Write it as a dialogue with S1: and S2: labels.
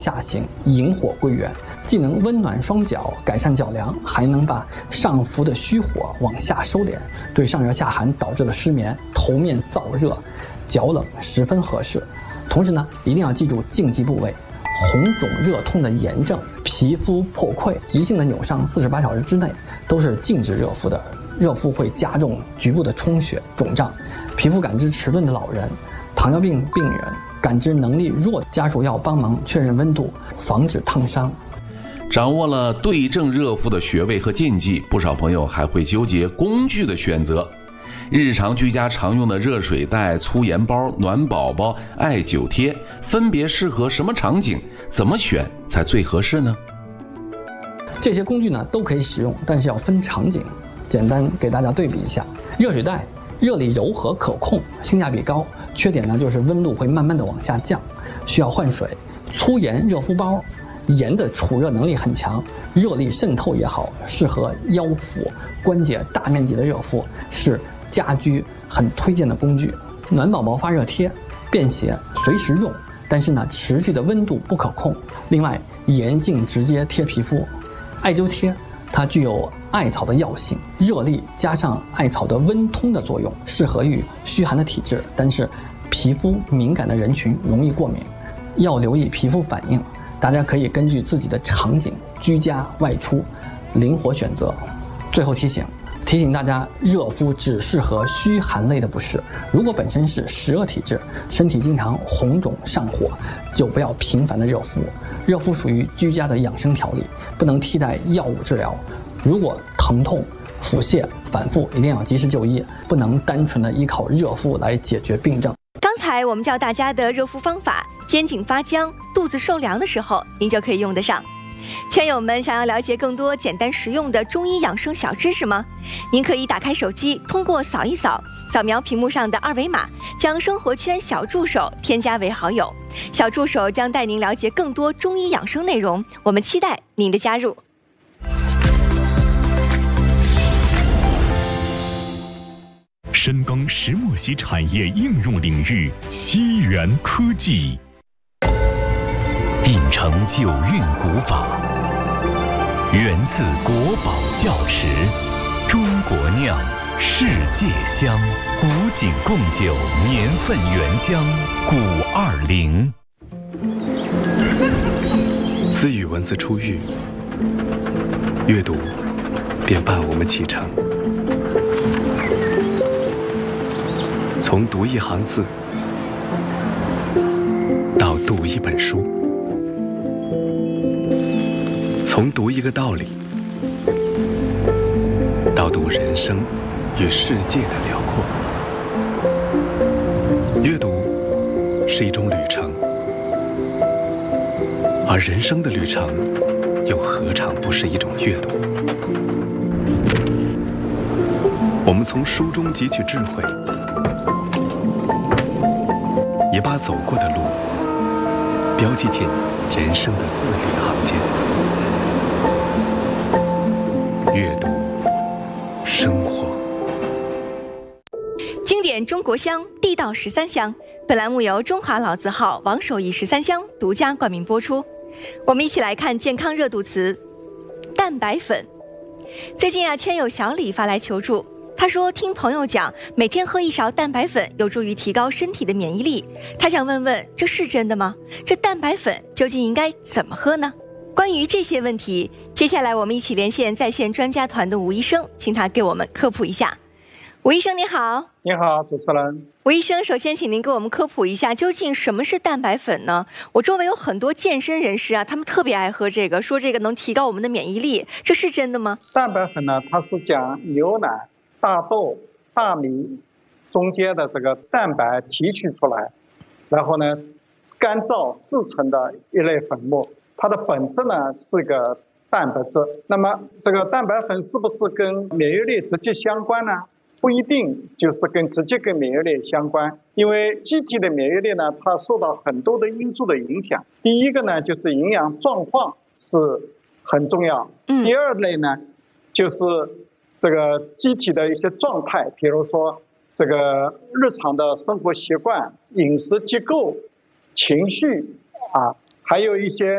S1: 下行，引火归元，既能温暖双脚，改善脚凉，还能把上浮的虚火往下收敛，对上热下寒导致的失眠、头面燥热、脚冷十分合适。同时呢，一定要记住禁忌部位。红肿热痛的炎症、皮肤破溃、急性的扭伤，48小时之内都是禁止热敷的。热敷会加重局部的充血、肿胀。皮肤感知迟钝的老人、糖尿病病人、感知能力弱的家属要帮忙确认温度，防止烫伤。
S2: 掌握了对症热敷的穴位和禁忌，不少朋友还会纠结工具的选择。日常居家常用的热水袋、粗盐包、暖宝宝、艾灸贴，分别适合什么场景？怎么选才最合适呢？
S1: 这些工具呢都可以使用，但是要分场景。简单给大家对比一下，热水袋热力柔和可控，性价比高，缺点呢就是温度会慢慢的往下降，需要换水。粗盐热敷包，盐的储热能力很强，热力渗透也好，适合腰腹关节大面积的热敷，是家居很推荐的工具。暖宝宝发热贴便携，随时用，但是呢持续的温度不可控。另外，盐净直接贴皮肤。艾灸贴它具有艾草的药性，热力加上艾草的温通的作用，适合于虚寒的体质，但是皮肤敏感的人群容易过敏，要留意皮肤反应。大家可以根据自己的场景、居家外出灵活选择。最后提醒大家，热敷只适合虚寒类的不适。如果本身是湿热体质，身体经常红肿上火，就不要频繁的热敷。热敷属于居家的养生调理，不能替代药物治疗。如果疼痛、腹泻反复，一定要及时就医，不能单纯的依靠热敷来解决病症。
S3: 刚才我们教大家的热敷方法，肩颈发僵、肚子受凉的时候，您就可以用得上。圈友们想要了解更多简单实用的中医养生小知识吗？您可以打开手机，通过扫一扫，扫描屏幕上的二维码，将生活圈小助手添加为好友。小助手将带您了解更多中医养生内容，我们期待您的加入。
S4: 深耕石墨烯产业应用领域，西元科技。秉承九韵古法，源自国宝窖池，中国酿，世界香，古井贡酒，年份原浆，古20。
S5: 自与文字初遇，阅读便伴我们启程。从读一行字，到读一本书。从读一个道理，到读人生与世界的辽阔。阅读是一种旅程，而人生的旅程又何尝不是一种阅读？我们从书中汲取智慧，也把走过的路标记进人生的字里行间。阅读生活，
S3: 经典中国香，地道13香。本栏目由中华老字号王守义13香独家冠名播出。我们一起来看健康热度词：蛋白粉。最近圈友小李发来求助，他说听朋友讲，每天喝1勺蛋白粉有助于提高身体的免疫力。他想问问，这是真的吗？这蛋白粉究竟应该怎么喝呢？关于这些问题，接下来我们一起连线在线专家团的吴医生，请他给我们科普一下。吴医生你好。
S6: 你好，主持人。
S3: 吴医生，首先请您给我们科普一下，究竟什么是蛋白粉呢？我周围有很多健身人士啊，他们特别爱喝这个，说这个能提高我们的免疫力，这是真的吗？
S6: 蛋白粉呢，它是将牛奶、大豆、大米中间的这个蛋白提取出来，然后呢干燥制成的一类粉末。它的本质呢是个蛋白质。那么这个蛋白粉是不是跟免疫力直接相关呢？不一定就是直接跟免疫力相关，因为机体的免疫力呢，它受到很多的因素的影响。第一个呢，就是营养状况是很重要。第二类呢，就是这个机体的一些状态，比如说这个日常的生活习惯、饮食结构、情绪啊，还有一些